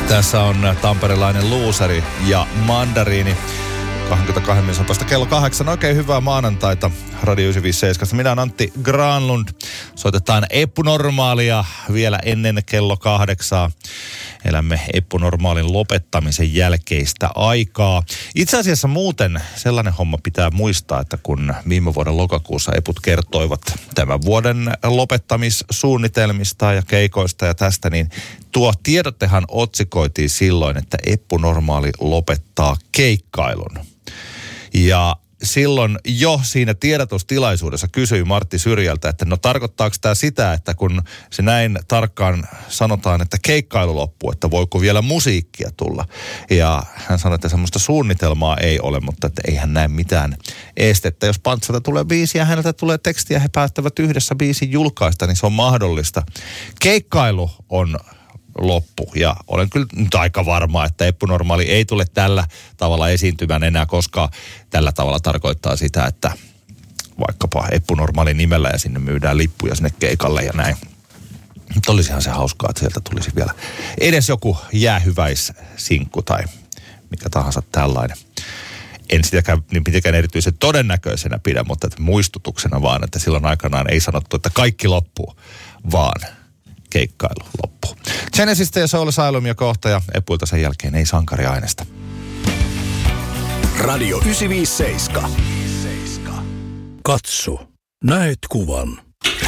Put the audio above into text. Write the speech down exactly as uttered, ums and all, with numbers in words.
Tässä on tamperelainen Luuseri ja Mandariini. kaksikymmentäkaksi minuuttia kello kahdeksan. Oikein hyvää maanantaita Radio yhdeksänsataaviisikymmentäseitsemän. Minä olen Antti Granlund. Soitetaan Eppu-normaalia vielä ennen kello kahdeksaa. Elämme Eppu-normaalin lopettamisen jälkeistä aikaa. Itse asiassa muuten sellainen homma pitää muistaa, että kun viime vuoden lokakuussa Eput kertoivat tämän vuoden lopettamissuunnitelmista ja keikoista ja tästä, niin tuo tiedottehan otsikoitiin silloin, että Eppu-normaali lopettaa keikkailun. Ja silloin jo siinä tiedotustilaisuudessa kysyi Martti Syrjältä, että no tarkoittaako tämä sitä, että kun se näin tarkkaan sanotaan, että keikkailu loppuu, että voiko vielä musiikkia tulla. Ja hän sanoi, että semmoista suunnitelmaa ei ole, mutta että ei hän näe mitään estettä. Jos Pantsalta tulee biisi ja häneltä tulee tekstiä ja he päättävät yhdessä biisin julkaista, niin se on mahdollista. Keikkailu on loppu. Ja olen kyllä nyt aika varma, että Eppu-normaali ei tule tällä tavalla esiintymään enää, koska tällä tavalla tarkoittaa sitä, että vaikkapa Eppu-normaalin nimellä ja sinne myydään lippuja sinne keikalle ja näin. Mutta olisihan se hauskaa, että sieltä tulisi vielä edes joku jäähyväissinkku tai mikä tahansa tällainen. En sitäkään niin mitenkään erityisen todennäköisenä pidä, mutta että muistutuksena vaan, että silloin aikanaan ei sanottu, että kaikki loppuu, vaan keikkailu loppuu. Genesistä ja Soul Asylumia kohta ja Epuilta sen jälkeen ei sankariaineesta. Radio yhdeksänsataaviisikymmentäseitsemän. Katso, näet kuvan.